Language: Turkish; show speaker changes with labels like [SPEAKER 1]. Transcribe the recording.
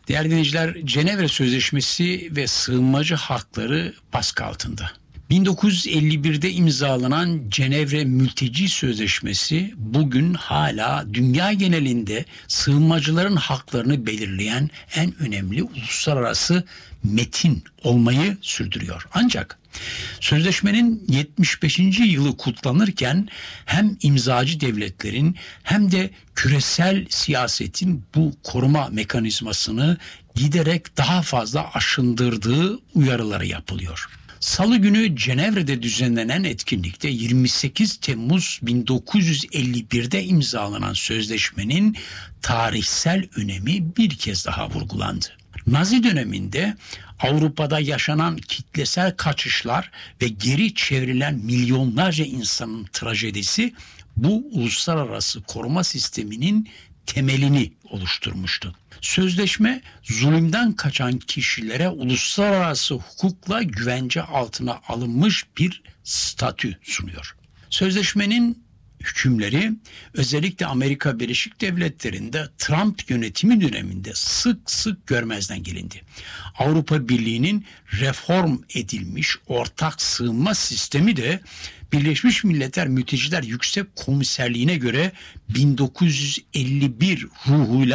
[SPEAKER 1] Değerli dinleyiciler, Cenevre Sözleşmesi ve sığınmacı hakları baskı altında. 1951'de imzalanan Cenevre Mülteci Sözleşmesi bugün hala dünya genelinde sığınmacıların haklarını belirleyen en önemli uluslararası metin olmayı sürdürüyor. Ancak sözleşmenin 75. yılı kutlanırken hem imzacı devletlerin hem de küresel siyasetin bu koruma mekanizmasını giderek daha fazla aşındırdığı uyarıları yapılıyor. Salı günü Cenevre'de düzenlenen etkinlikte 28 Temmuz 1951'de imzalanan sözleşmenin tarihsel önemi bir kez daha vurgulandı. Nazi döneminde Avrupa'da yaşanan kitlesel kaçışlar ve geri çevrilen milyonlarca insanın trajedisi bu uluslararası koruma sisteminin temelini oluşturmuştu. Sözleşme zulümden kaçan kişilere uluslararası hukukla güvence altına alınmış bir statü sunuyor. Sözleşmenin hükümleri özellikle Amerika Birleşik Devletleri'nde Trump yönetimi döneminde sık sık görmezden gelindi. Avrupa Birliği'nin reform edilmiş ortak sığınma sistemi de Birleşmiş Milletler Mülteciler Yüksek Komiserliğine göre 1951 ruhuyla